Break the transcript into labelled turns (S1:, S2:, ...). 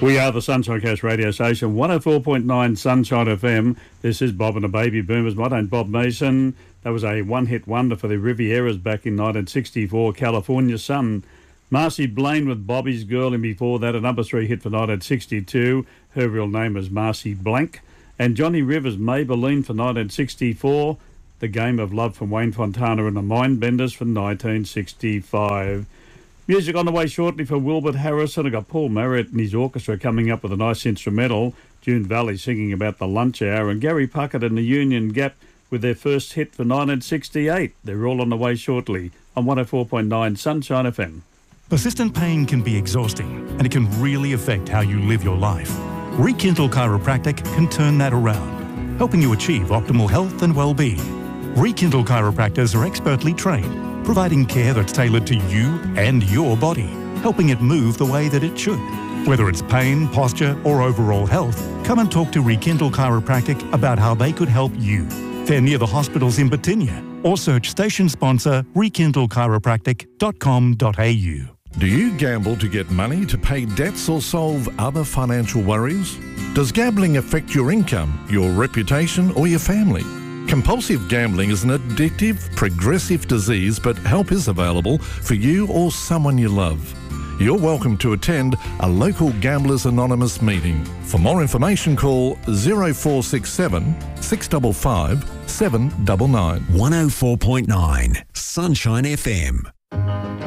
S1: We are the Sunshine Coast radio station, 104.9 Sunshine FM. This is Bob and the Baby Boomers. My name's Bob Mason. That was a one-hit wonder for the Rivieras back in 1964, California Sun. Marcy Blaine with Bobby's Girl, and before that a number 3 hit for 1962. Her real name was Marcy Blank. And Johnny Rivers, Maybelline for 1964. The Game of Love from Wayne Fontana and the Mindbenders from 1965. Music on the way shortly for Wilbert Harrison. I've got Paul Marriott and his orchestra coming up with a nice instrumental. June Valley singing about the lunch hour. And Gary Puckett and the Union Gap with their first hit for 1968. They're all on the way shortly on 104.9 Sunshine FM.
S2: Persistent pain can be exhausting, and it can really affect how you live your life. Rekindle Chiropractic can turn that around, helping you achieve optimal health and well-being. Rekindle chiropractors are expertly trained, providing care that's tailored to you and your body, helping it move the way that it should. Whether it's pain, posture, or overall health, come and talk to Rekindle Chiropractic about how they could help you. They're near the hospitals in Batinia, or search station sponsor rekindlechiropractic.com.au.
S3: Do you gamble to get money to pay debts or solve other financial worries? Does gambling affect your income, your reputation, or your family? Compulsive gambling is an addictive, progressive disease, but help is available for you or someone you love. You're welcome to attend a local Gamblers Anonymous meeting. For more information, call 0467 655 799.
S4: 104.9 Sunshine FM.